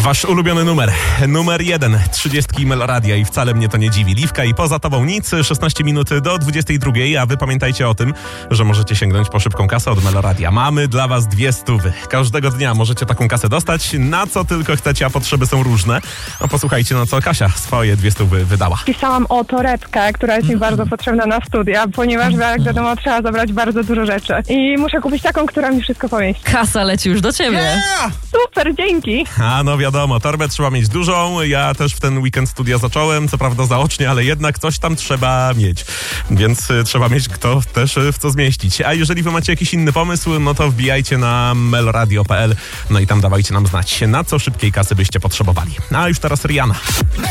Wasz ulubiony numer 1, 30 Meloradia i wcale mnie to nie dziwi. Liwka i Poza Tobą nic, 16 minut do 22, a wy pamiętajcie o tym, że możecie sięgnąć po szybką kasę od Meloradia. Mamy dla was 200. Każdego dnia możecie taką kasę dostać, na co tylko chcecie, a potrzeby są różne. No posłuchajcie, na co Kasia swoje 200 wydała. Pisałam o torebkę, która jest mi bardzo potrzebna na studia, ponieważ jak wiadomo trzeba zabrać bardzo dużo rzeczy. I muszę kupić taką, która mi wszystko pomieści. Kasa leci już do ciebie. Super, dzięki. A no wiadomo, torbę trzeba mieć dużą. Ja też w ten weekend studia zacząłem, co prawda zaocznie, ale jednak coś tam trzeba mieć. Więc trzeba mieć kto też w co zmieścić. A jeżeli wy macie jakiś inny pomysł, no to wbijajcie na melradio.pl, no i tam dawajcie nam znać, na co szybkiej kasy byście potrzebowali. A już teraz Rihanna.